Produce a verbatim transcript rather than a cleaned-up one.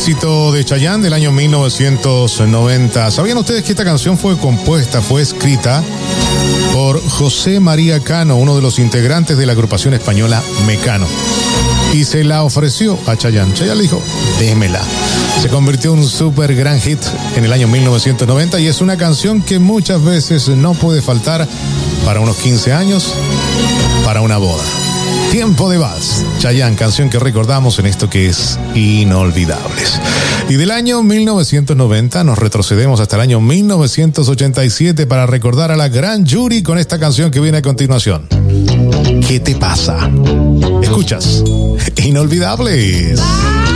Éxito de Chayanne del año mil novecientos noventa. ¿Sabían ustedes que esta canción fue compuesta, fue escrita por José María Cano, uno de los integrantes de la agrupación española Mecano? Y se la ofreció a Chayanne. Chayanne le dijo, démela. Se convirtió en un súper gran hit en el año mil novecientos noventa y es una canción que muchas veces no puede faltar para unos quince años, para una boda. Tiempo de Vals, Chayanne, canción que recordamos en esto que es Inolvidables. Y del año mil novecientos noventa nos retrocedemos hasta el año mil novecientos ochenta y siete para recordar a la gran Yuri con esta canción que viene a continuación. ¿Qué te pasa? Escuchas Inolvidables.